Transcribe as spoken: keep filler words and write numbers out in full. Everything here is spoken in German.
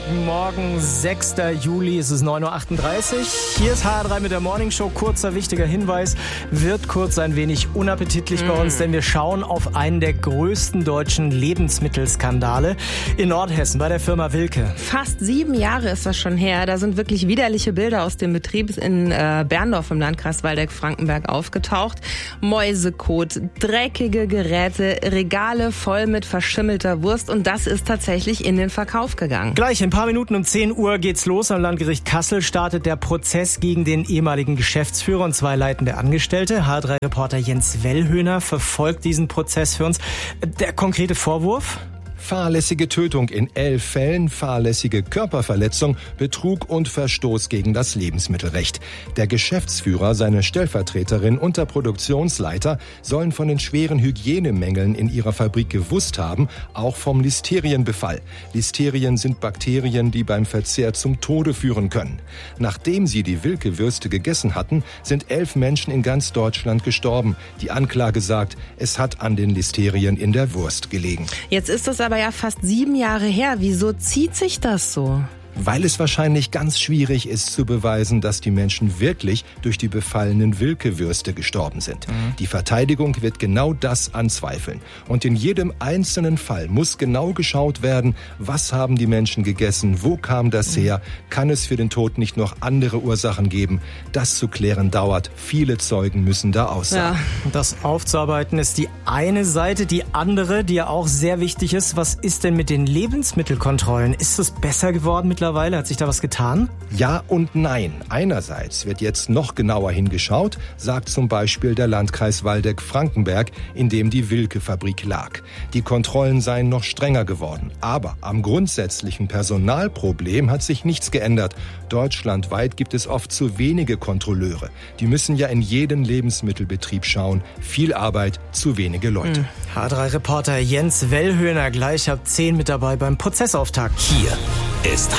Guten Morgen, sechster Juli, es ist neun Uhr achtunddreißig. Hier ist H R drei mit der Morning Show. Kurzer, wichtiger Hinweis, wird kurz ein wenig unappetitlich mm. bei uns, denn wir schauen auf einen der größten deutschen Lebensmittelskandale in Nordhessen bei der Firma Wilke. Fast sieben Jahre ist das schon her. Da sind wirklich widerliche Bilder aus dem Betrieb in äh, Berndorf im Landkreis Waldeck-Frankenberg aufgetaucht. Mäusekot, dreckige Geräte, Regale voll mit verschimmelter Wurst und das ist tatsächlich in den Verkauf gegangen. Gleich in ein paar Minuten um zehn Uhr geht's los. Am Landgericht Kassel startet der Prozess gegen den ehemaligen Geschäftsführer und zwei leitende Angestellte. H R drei Reporter Jens Wellhöhner verfolgt diesen Prozess für uns. Der konkrete Vorwurf? Fahrlässige Tötung in elf Fällen, fahrlässige Körperverletzung, Betrug und Verstoß gegen das Lebensmittelrecht. Der Geschäftsführer, seine Stellvertreterin und der Produktionsleiter sollen von den schweren Hygienemängeln in ihrer Fabrik gewusst haben, auch vom Listerienbefall. Listerien sind Bakterien, die beim Verzehr zum Tode führen können. Nachdem sie die Wilke-Würste gegessen hatten, sind elf Menschen in ganz Deutschland gestorben. Die Anklage sagt, es hat an den Listerien in der Wurst gelegen. Jetzt ist das aber ja fast sieben Jahre her. Wieso zieht sich das so? Weil es wahrscheinlich ganz schwierig ist zu beweisen, dass die Menschen wirklich durch die befallenen Wilke-Würste gestorben sind. Mhm. Die Verteidigung wird genau das anzweifeln. Und in jedem einzelnen Fall muss genau geschaut werden, was haben die Menschen gegessen, wo kam das mhm. her, kann es für den Tod nicht noch andere Ursachen geben. Das zu klären dauert. Viele Zeugen müssen da aussagen. Ja. Das aufzuarbeiten ist die eine Seite, die andere, die ja auch sehr wichtig ist. Was ist denn mit den Lebensmittelkontrollen? Ist es besser geworden mittlerweile? Hat sich da was getan? Ja und nein. Einerseits wird jetzt noch genauer hingeschaut, sagt zum Beispiel der Landkreis Waldeck-Frankenberg, in dem die Wilke-Fabrik lag. Die Kontrollen seien noch strenger geworden. Aber am grundsätzlichen Personalproblem hat sich nichts geändert. Deutschlandweit gibt es oft zu wenige Kontrolleure. Die müssen ja in jeden Lebensmittelbetrieb schauen. Viel Arbeit, zu wenige Leute. H drei Reporter Jens Wellhöhner gleich ab zehn mit dabei beim Prozessauftakt. Hier ist